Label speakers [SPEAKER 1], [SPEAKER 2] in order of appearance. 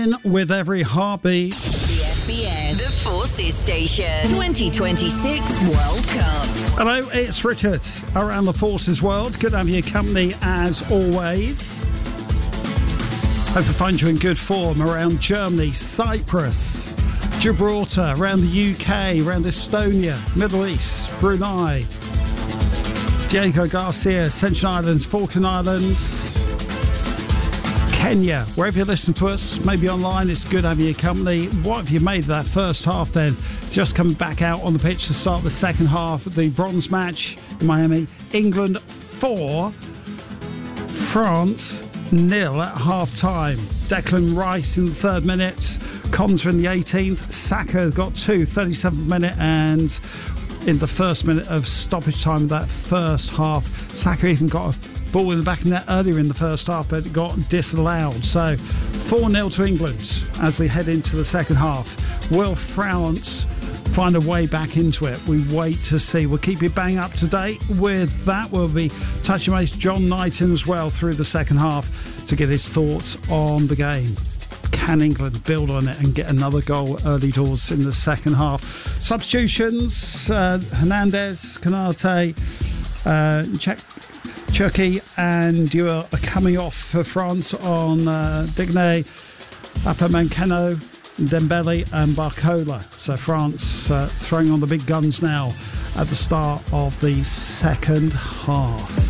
[SPEAKER 1] With every heartbeat.
[SPEAKER 2] The FBS, the Forces Station, 2026 World Cup.
[SPEAKER 1] Hello, it's Richard around the Forces World. Good to have your company as always. Hope I find you in good form around Germany, Cyprus, Gibraltar, around the UK, around Estonia, Middle East, Brunei, Diego Garcia, Ascension Islands, Falkland Islands, Kenya, wherever you listen to us, maybe online. It's good having your company. What have you made of that first half then? Just coming back out on the pitch to start the second half of the bronze match in Miami. England 4, France 0 at half time. Declan Rice in the 3rd minute, Konsa in the 18th, Saka got 2, 37th minute, and in the 1st minute of stoppage time of that first half, Saka even got a ball in the back of the net earlier in the first half, but it got disallowed. So 4-0 to England as they head into the second half. Will France find a way back into it? We wait to see. We'll keep you bang up to date with that. We'll be touching base John Knighton as well through the second half to get his thoughts on the game. Can England build on it and get another goal early doors in the second half? Substitutions, Hernandez, Konate, Cherki and you are coming off for France on Digne, Upamecano, Dembele and Barcola. So France throwing on the big guns now at the start of the second half.